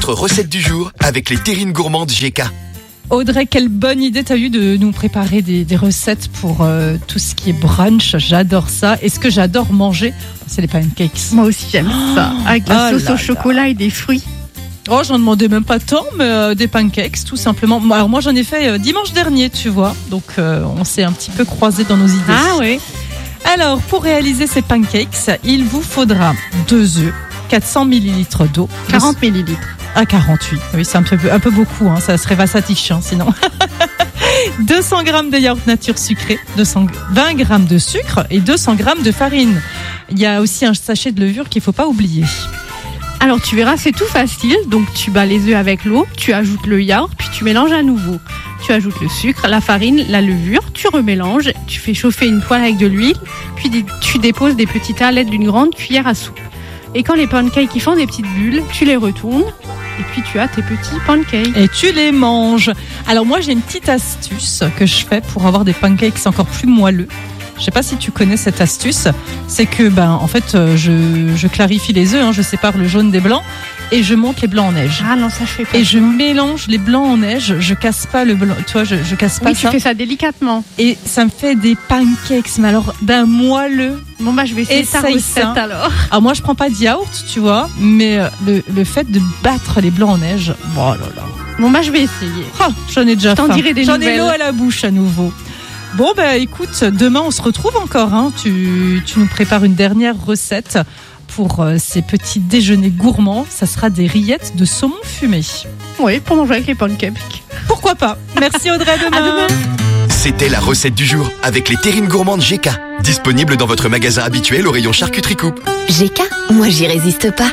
votre recette du jour avec les terrines gourmandes GK. Audrey, quelle bonne idée t'as eu de nous préparer des recettes pour tout ce qui est brunch. J'adore ça. Et ce que j'adore manger, c'est les pancakes. Moi aussi j'aime ça, avec la sauce au chocolat et des fruits. Oh, j'en demandais même pas tant, mais des pancakes, tout simplement. Alors moi, j'en ai fait dimanche dernier, tu vois. Donc, on s'est un petit peu croisés dans nos idées. Ah oui. Alors, pour réaliser ces pancakes, il vous faudra 2 œufs, 400 ml d'eau. 40 millilitres. Ah, 48. Oui, c'est un peu beaucoup, hein. Ça serait vassatiche, hein, sinon. 200 g de yaourt nature sucré, 220 g de sucre et 200 g de farine. Il y a aussi un sachet de levure qu'il ne faut pas oublier. Alors tu verras, c'est tout facile. Donc tu bats les œufs avec l'eau, tu ajoutes le yaourt, puis tu mélanges à nouveau. Tu ajoutes le sucre, la farine, la levure, tu remélanges, tu fais chauffer une poêle avec de l'huile, puis tu déposes des petites tas à l'aide d'une grande cuillère à soupe. Et quand les pancakes ils font des petites bulles, tu les retournes et puis tu as tes petits pancakes. Et tu les manges. Alors moi j'ai une petite astuce que je fais pour avoir des pancakes encore plus moelleux. Je sais pas si tu connais cette astuce, c'est que en fait je clarifie les œufs, je sépare le jaune des blancs et je monte les blancs en neige. Ah non, ça je fais pas. Et je mélange les blancs en neige, je casse pas le blanc, tu vois, je casse pas oui, ça. Tu fais ça délicatement. Et ça me fait des pancakes, mais alors d'un moelleux. Bon je vais essayer ta recette ça. alors. Alors moi je prends pas de yaourt, tu vois, mais le fait de battre les blancs en neige, oh là là. Bon je vais essayer. Oh, j'en ai déjà faim. J'en ai l'eau à la bouche à nouveau. Bon, écoute, demain on se retrouve encore. Hein. Tu nous prépares une dernière recette pour ces petits déjeuners gourmands. Ça sera des rillettes de saumon fumé. Oui, pour manger avec les pancakes. Pourquoi pas. Merci Audrey, à demain. À demain. C'était la recette du jour avec les terrines gourmandes GK. Disponible dans votre magasin habituel au rayon charcuterie coupe. GK, moi j'y résiste pas.